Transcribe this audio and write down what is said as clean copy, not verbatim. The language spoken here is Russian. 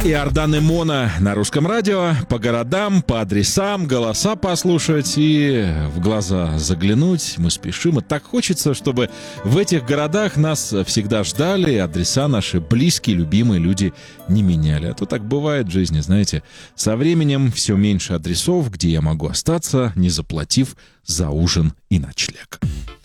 Иордан и Мона на Русском радио. По городам, по адресам, голоса послушать и в глаза заглянуть. Мы спешим. И так хочется, чтобы в этих городах нас всегда ждали, и адреса наши близкие, любимые люди не меняли. А то так бывает в жизни, знаете. Со временем все меньше адресов, где я могу остаться, не заплатив за ужин и ночлег.